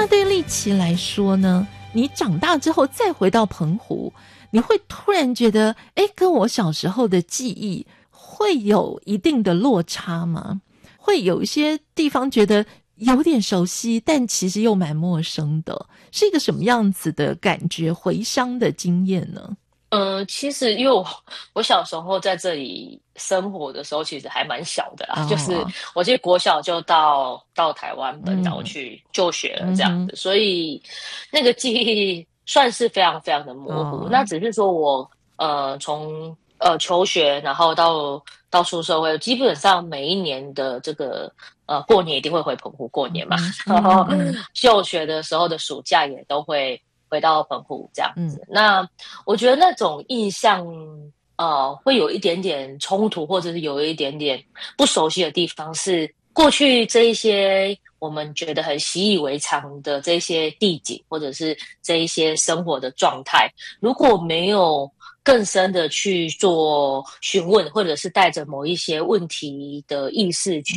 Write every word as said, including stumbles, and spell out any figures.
那对立奇来说呢，你长大之后再回到澎湖，你会突然觉得诶，跟我小时候的记忆会有一定的落差吗？会有一些地方觉得有点熟悉，但其实又蛮陌生的，是一个什么样子的感觉，回乡的经验呢？ 呃，其实因为我我小时候在这里生活的时候，其实还蛮小的啦，就是哦， 我记得国小就到到台湾本岛嗯去就学了嗯哼， 这样子，所以那个记忆算是非常非常的模糊。 哦， 那只是说我呃从呃求学，然后到到出社会，基本上每一年的这个呃过年一定会回澎湖过年嘛， 嗯哼， 然嗯后嗯嗯就学的时候的暑假也都会回到澎湖这样嗯子。那我觉得那种印象，呃，会有一点点冲突，或者是有一点点不熟悉的地方，是过去这一些我们觉得很习以为常的这些地景，或者是这一些生活的状态，如果没有更深的去做询问，或者是带着某一些问题的意识去。